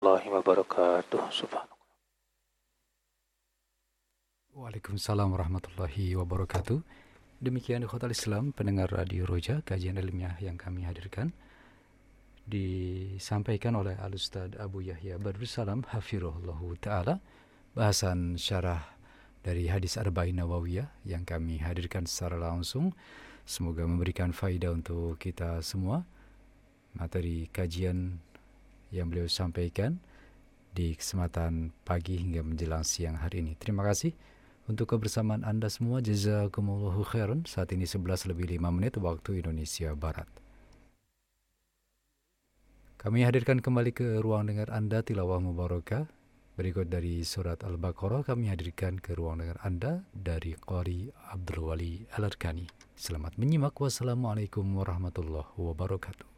warahmatullahi wabarakatuh. Subhanallah. Waalaikumsalam warahmatullahi wabarakatuh. Demikian ikhwatal Islam pendengar Radio Roja, kajian ilmiah yang kami hadirkan disampaikan oleh Al-Ustaz Abu Yahya Badrussalam hafirullahu ta'ala, bahasan syarah dari hadis Arba'in Nawawiyah yang kami hadirkan secara langsung. Semoga memberikan faedah untuk kita semua materi kajian yang beliau sampaikan di kesempatan pagi hingga menjelang siang hari ini. Terima kasih untuk kebersamaan Anda semua. Jazakumullahu khairan. Saat ini 11:05 waktu Indonesia Barat. Kami hadirkan kembali ke ruang dengar Anda tilawah mubarakah. Berikut dari surat Al-Baqarah kami hadirkan ke ruang dengar Anda dari Qari Abdul Wali Al-Arkani. Selamat menyimak. Wassalamualaikum warahmatullahi wabarakatuh.